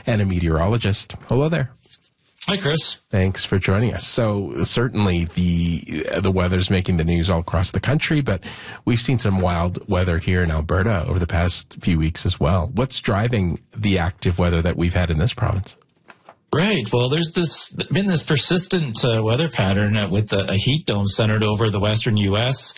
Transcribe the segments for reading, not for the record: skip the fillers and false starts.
and a meteorologist. Hello there. Hi, Chris. Thanks for joining us. So certainly the weather's making the news all across the country, but we've seen some wild weather here in Alberta over the past few weeks as well. What's driving the active weather that we've had in this province? Right. Well, there's been this persistent weather pattern with a heat dome centered over the western U.S.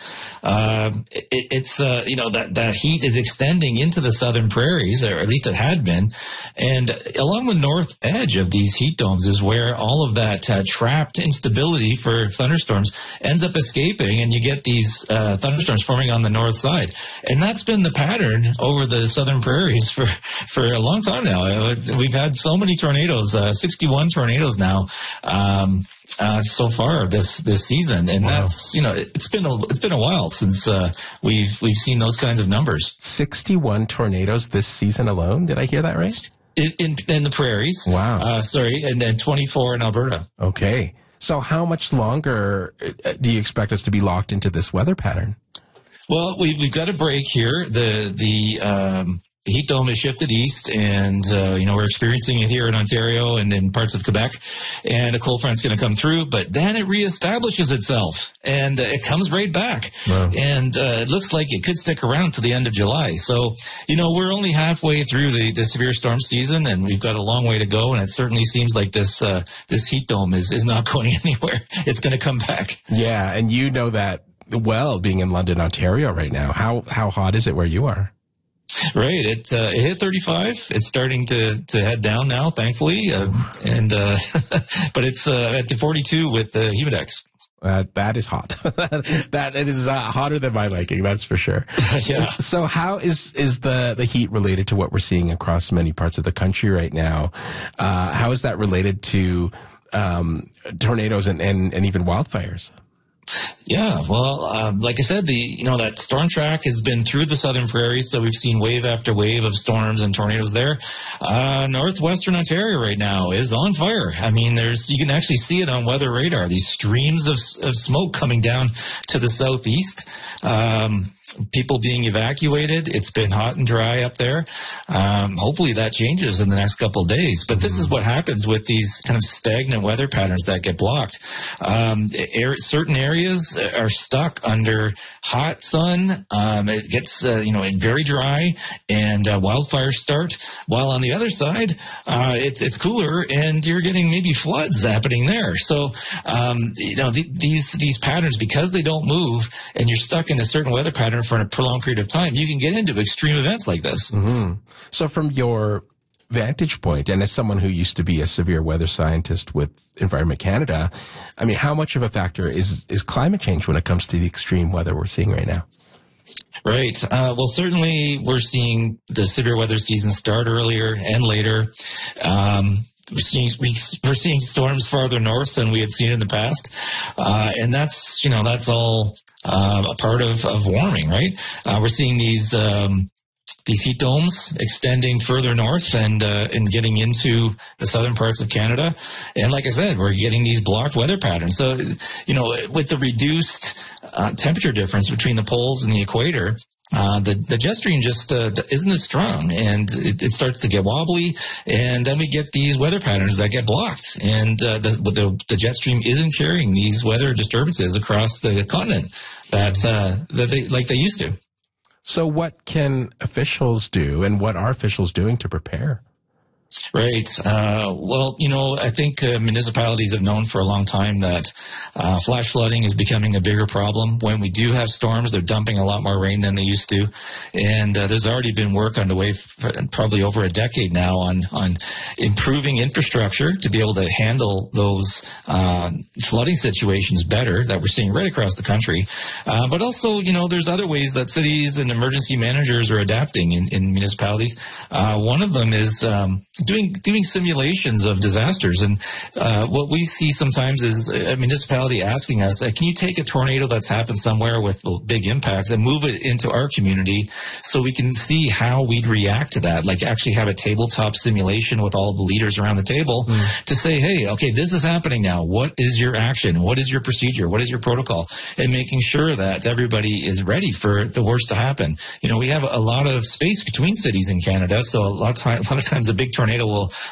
That heat is extending into the southern prairies, or at least it had been. And along the north edge of these heat domes is where all of that trapped instability for thunderstorms ends up escaping, and you get these thunderstorms forming on the north side. And that's been the pattern over the southern prairies for a long time now. We've had so many tornadoes, 61 tornadoes now so far this season, and wow. That's it's been a while since we've seen those kinds of numbers. 61 tornadoes this season alone. Did I hear that right? In the prairies. Wow. And then 24 in Alberta. Okay. So how much longer do you expect us to be locked into this weather pattern? Well, we've got a break here. The heat dome has shifted east, and we're experiencing it here in Ontario and in parts of Quebec. And a cold front's going to come through, but then it reestablishes itself, and it comes right back. Wow. And it looks like it could stick around to the end of July. So, we're only halfway through the severe storm season, and we've got a long way to go. And it certainly seems like this heat dome is not going anywhere. It's going to come back. Yeah, and you know that well, being in London, Ontario right now. How hot is it where you are? Right. It hit 35. It's starting to head down now, thankfully. But it's at the 42 with the Humidex. That is hot. That it is hotter than my liking, that's for sure. Yeah. So how is the heat related to what we're seeing across many parts of the country right now? How is that related to tornadoes and even wildfires? Yeah, well, like I said, that storm track has been through the southern prairies, so we've seen wave after wave of storms and tornadoes there. Northwestern Ontario right now is on fire. I mean, you can actually see it on weather radar, these streams of smoke coming down to the southeast. People being evacuated. It's been hot and dry up there. Hopefully that changes in the next couple of days. But this is what happens with these kind of stagnant weather patterns that get blocked. Certain areas are stuck under hot sun. It gets, very dry, and wildfires start. While on the other side, it's cooler, and you're getting maybe floods happening there. So, these patterns, because they don't move, and you're stuck in a certain weather pattern for a prolonged period of time, you can get into extreme events like this. Mm-hmm. So from your vantage point, and as someone who used to be a severe weather scientist with Environment Canada, I mean, how much of a factor is climate change when it comes to the extreme weather we're seeing right now? Right. Well, certainly we're seeing the severe weather season start earlier and later. We're seeing storms farther north than we had seen in the past, and that's all a part of warming, right? We're seeing these heat domes extending further north and getting into the southern parts of Canada, and like I said, we're getting these blocked weather patterns. So, with the reduced temperature difference between the poles and the equator, the jet stream just isn't as strong, and it starts to get wobbly, and then we get these weather patterns that get blocked, and the jet stream isn't carrying these weather disturbances across the continent that they used to. So what can officials do, and what are officials doing to prepare? Right. Well, I think municipalities have known for a long time that flash flooding is becoming a bigger problem. When we do have storms, they're dumping a lot more rain than they used to. And there's already been work underway for probably over a decade now on improving infrastructure to be able to handle those flooding situations better that we're seeing right across the country. But also, there's other ways that cities and emergency managers are adapting in municipalities. One of them is doing simulations of disasters. And what we see sometimes is a municipality asking us, can you take a tornado that's happened somewhere with big impacts and move it into our community so we can see how we'd react to that? Like actually have a tabletop simulation with all the leaders around the table to say, hey, okay, this is happening now. What is your action? What is your procedure? What is your protocol? And making sure that everybody is ready for the worst to happen. We have a lot of space between cities in Canada, so a lot of times a big tornado will